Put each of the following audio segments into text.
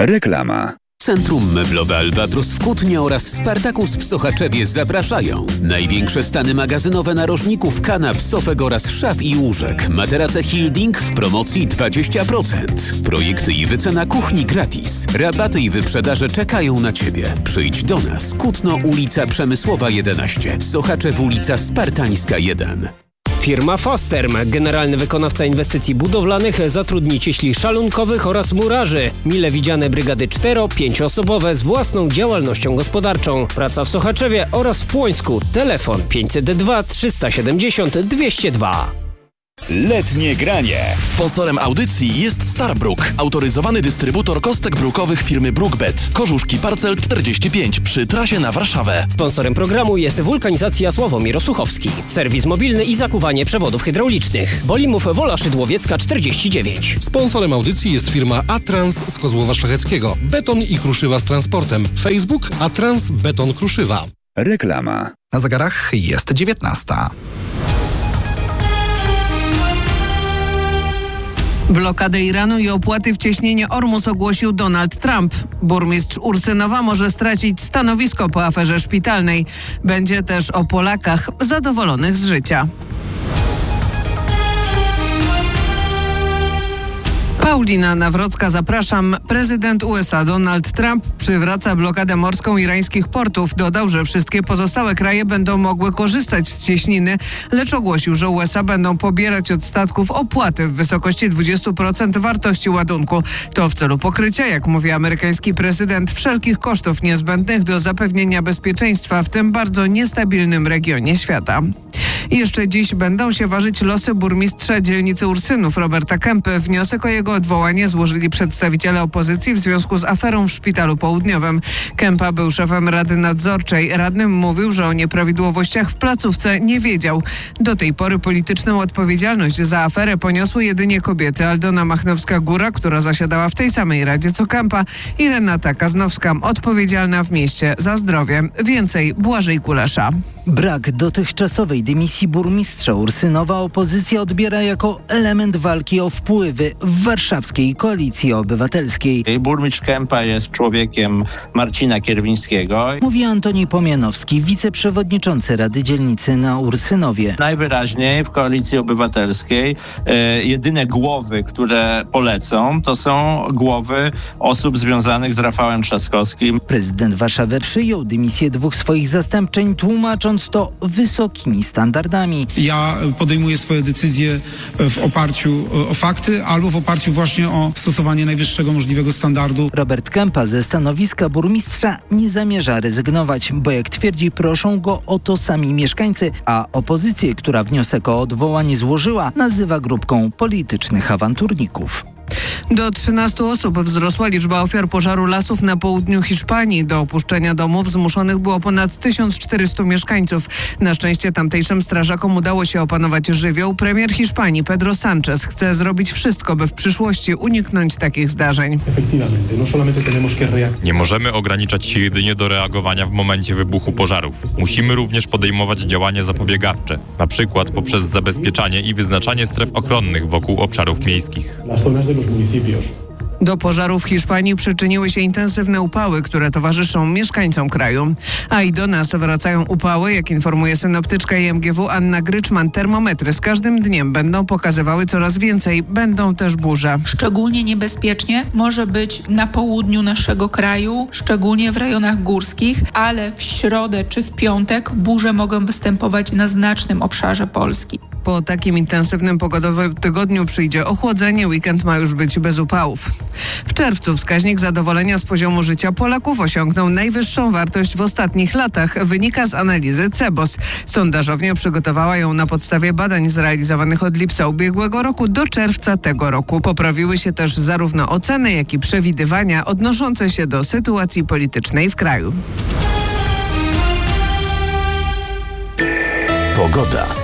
Reklama. Centrum Meblowe Albatros w Kutnie oraz Spartakus w Sochaczewie zapraszają. Największe stany magazynowe narożników, kanap, sofek oraz szaf i łóżek. Materace Hilding w promocji 20%. Projekty i wycena kuchni gratis. Rabaty i wyprzedaże czekają na Ciebie. Przyjdź do nas. Kutno, ulica Przemysłowa 11. Sochaczew, ulica Spartańska 1. Firma Fasterm, generalny wykonawca inwestycji budowlanych, zatrudni cieśli szalunkowych oraz murarzy. Mile widziane brygady 4-5-osobowe z własną działalnością gospodarczą. Praca w Sochaczewie oraz w Płońsku. Telefon 502 370 202. Letnie granie. Sponsorem audycji jest Starbrook, autoryzowany dystrybutor kostek brukowych firmy Brookbet. Korzuszki Parcel 45 przy trasie na Warszawę. Sponsorem programu jest Wulkanizacja Sławomir Osuchowski. Serwis mobilny i zakuwanie przewodów hydraulicznych. Bolimów Wola Szydłowiecka 49. Sponsorem audycji jest firma Atrans z Kozłowa Szlacheckiego. Beton i kruszywa z transportem. Facebook Atrans Beton Kruszywa. Reklama. Na zegarach jest 19. Blokadę Iranu i opłaty w cieśnienie Ormus ogłosił Donald Trump. Burmistrz Ursynowa może stracić stanowisko po aferze szpitalnej. Będzie też o Polakach zadowolonych z życia. Paulina Nawrocka, zapraszam. Prezydent USA Donald Trump przywraca blokadę morską irańskich portów. Dodał, że wszystkie pozostałe kraje będą mogły korzystać z cieśniny, lecz ogłosił, że USA będą pobierać od statków opłaty w wysokości 20% wartości ładunku. To w celu pokrycia, jak mówi amerykański prezydent, wszelkich kosztów niezbędnych do zapewnienia bezpieczeństwa w tym bardzo niestabilnym regionie świata. Jeszcze dziś będą się ważyć losy burmistrza dzielnicy Ursynów Roberta Kempy. Wniosek o jego odwołanie złożyli przedstawiciele opozycji w związku z aferą w Szpitalu Południowym. Kempa był szefem Rady Nadzorczej. Radnym mówił, że o nieprawidłowościach w placówce nie wiedział. Do tej pory polityczną odpowiedzialność za aferę poniosły jedynie kobiety: Aldona Machnowska-Góra, która zasiadała w tej samej radzie co Kempa, i Renata Kaznowska, odpowiedzialna w mieście za zdrowie. Więcej Błażej Kulesza. Brak dotychczasowej dymisji burmistrza Ursynowa opozycja odbiera jako element walki o wpływy w warszawskiej Koalicji Obywatelskiej. Burmistrz Kempa jest człowiekiem Marcina Kierwińskiego. Mówi Antoni Pomianowski, wiceprzewodniczący Rady Dzielnicy na Ursynowie. Najwyraźniej w Koalicji Obywatelskiej jedyne głowy, które polecą, to są głowy osób związanych z Rafałem Trzaskowskim. Prezydent Warszawy przyjął dymisję dwóch swoich zastępczeń, tłumacząc to wysokimi standardami. Ja podejmuję swoje decyzje w oparciu o fakty albo w oparciu właśnie o stosowanie najwyższego możliwego standardu. Robert Kempa ze stanowiska burmistrza nie zamierza rezygnować, bo jak twierdzi, proszą go o to sami mieszkańcy, a opozycję, która wniosek o odwołanie złożyła, nazywa grupką politycznych awanturników. Do 13 osób wzrosła liczba ofiar pożaru lasów na południu Hiszpanii. Do opuszczenia domów zmuszonych było ponad 1400 mieszkańców. Na szczęście tamtejszym strażakom udało się opanować żywioł. Premier Hiszpanii Pedro Sánchez chce zrobić wszystko, by w przyszłości uniknąć takich zdarzeń. Nie możemy ograniczać się jedynie do reagowania w momencie wybuchu pożarów. Musimy również podejmować działania zapobiegawcze, na przykład poprzez zabezpieczanie i wyznaczanie stref ochronnych wokół obszarów miejskich. Do pożarów w Hiszpanii przyczyniły się intensywne upały, które towarzyszą mieszkańcom kraju. A i do nas wracają upały. Jak informuje synoptyczka IMGW Anna Gryczman, termometry z każdym dniem będą pokazywały coraz więcej. Będą też burze. Szczególnie niebezpiecznie może być na południu naszego kraju, szczególnie w rejonach górskich, ale w środę czy w piątek burze mogą występować na znacznym obszarze Polski. Po takim intensywnym pogodowym tygodniu przyjdzie ochłodzenie, weekend ma już być bez upałów. W czerwcu wskaźnik zadowolenia z poziomu życia Polaków osiągnął najwyższą wartość w ostatnich latach, wynika z analizy CEBOS. Sondażownia przygotowała ją na podstawie badań zrealizowanych od lipca ubiegłego roku do czerwca tego roku. Poprawiły się też zarówno oceny, jak i przewidywania odnoszące się do sytuacji politycznej w kraju. Pogoda.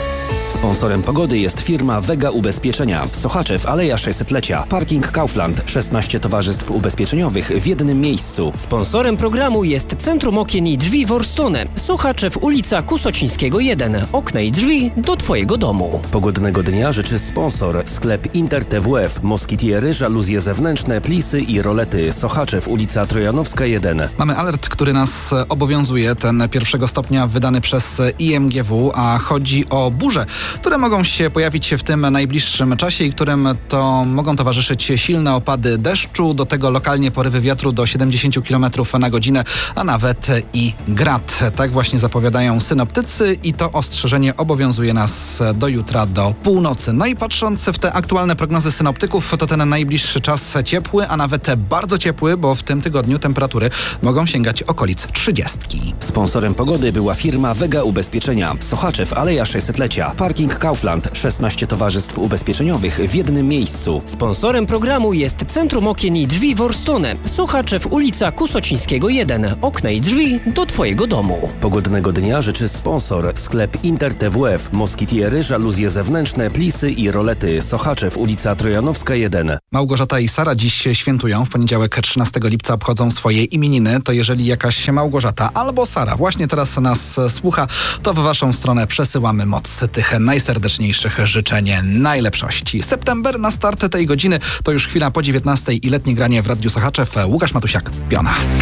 Sponsorem pogody jest firma Vega Ubezpieczenia. Sochaczew, Aleja 600-lecia. Parking Kaufland. 16 towarzystw ubezpieczeniowych w jednym miejscu. Sponsorem programu jest Centrum Okien i Drzwi Worstone. Sochaczew, ulica Kusocińskiego 1. Okna i drzwi do Twojego domu. Pogodnego dnia życzy sponsor. Sklep Inter TWF. Moskitiery, żaluzje zewnętrzne, plisy i rolety. Sochaczew, ulica Trojanowska 1. Mamy alert, który nas obowiązuje, ten 1 stopnia wydany przez IMGW, a chodzi o burze, które mogą się pojawić w tym najbliższym czasie i którym to mogą towarzyszyć silne opady deszczu, do tego lokalnie porywy wiatru do 70 km na godzinę, a nawet i grad. Tak właśnie zapowiadają synoptycy i to ostrzeżenie obowiązuje nas do jutra, do północy. No i patrząc w te aktualne prognozy synoptyków, to ten najbliższy czas ciepły, a nawet bardzo ciepły, bo w tym tygodniu temperatury mogą sięgać okolic 30. Sponsorem pogody była firma Vega Ubezpieczenia. Sochaczew, Aleja 600-lecia. Parking Kaufland. 16 towarzystw ubezpieczeniowych w jednym miejscu. Sponsorem programu jest Centrum Okien i Drzwi Worstone. Sochaczew, ulica Kusocińskiego 1. Okna i drzwi do Twojego domu. Pogodnego dnia życzy sponsor. Sklep Inter TWF. Moskitiery, żaluzje zewnętrzne, plisy i rolety. Sochaczew, ulica Trojanowska 1. Małgorzata i Sara dziś świętują. W poniedziałek 13 lipca obchodzą swoje imieniny. To jeżeli jakaś Małgorzata albo Sara właśnie teraz nas słucha, to w Waszą stronę przesyłamy moc tych najserdeczniejszych życzeń najlepszości. September na start tej godziny to już chwila po 19 i letnie granie w Radiu Sochaczew. Łukasz Matusiak, Piona.